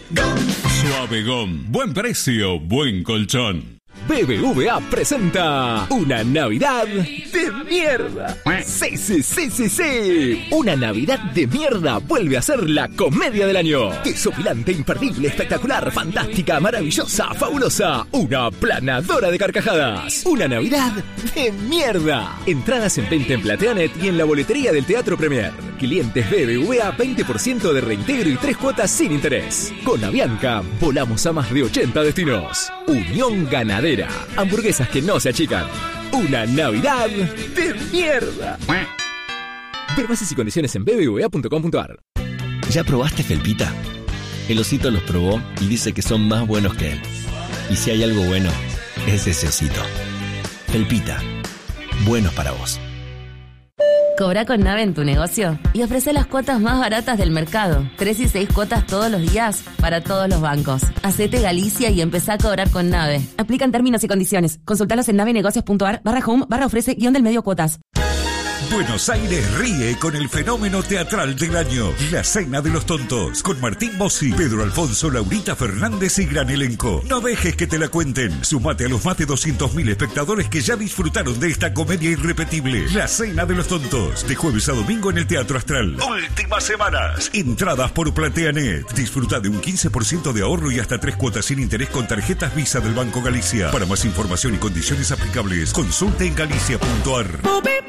Suave Gom. Buen precio, buen colchón. BBVA presenta una Navidad de mierda. Sí. Una Navidad de mierda vuelve a ser la comedia del año. Desopilante, imperdible, espectacular, fantástica, maravillosa, fabulosa. Una planadora de carcajadas. Una Navidad de mierda. Entradas en venta en Plateanet y en la boletería del Teatro Premier. Clientes BBVA 20% de reintegro y 3 cuotas sin interés. Con Avianca volamos a más de 80 destinos. Unión Ganadera. Hamburguesas que no se achican. Una Navidad de mierda. Ver bases y condiciones en bbva.com.ar. ¿Ya probaste Felpita? El osito los probó y dice que son más buenos que él. Y si hay algo bueno, es ese osito. Felpita. Buenos para vos. Cobra con Nave en tu negocio y ofrece las cuotas más baratas del mercado. 3 y 6 cuotas todos los días para todos los bancos. Hacete Galicia y empezá a cobrar con Nave. Aplican términos y condiciones. Consultalos en navenegocios.ar/home/ofrece_medio cuotas. Buenos Aires ríe con el fenómeno teatral del año, La Cena de los Tontos, con Martín Bossi, Pedro Alfonso, Laurita Fernández y gran elenco. No dejes que te la cuenten. Sumate a los más de 200.000 espectadores que ya disfrutaron de esta comedia irrepetible, La Cena de los Tontos, de jueves a domingo en el Teatro Astral. Últimas semanas. Entradas por Plateanet. Disfruta de un 15% de ahorro y hasta 3 cuotas sin interés con tarjetas Visa del Banco Galicia. Para más información y condiciones aplicables, consulta en galicia.ar.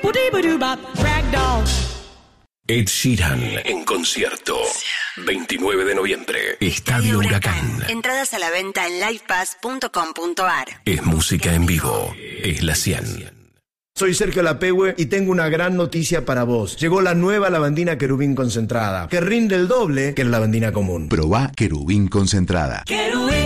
Ed Sheeran en concierto. 29 de noviembre. Estadio Huracán. Entradas a la venta en livepass.com.ar. Es música en vivo. Es la 100. Soy Sergio Lapehue y tengo una gran noticia para vos. Llegó la nueva lavandina Querubín concentrada, que rinde el doble que la lavandina común. Probá Querubín concentrada. Querubín.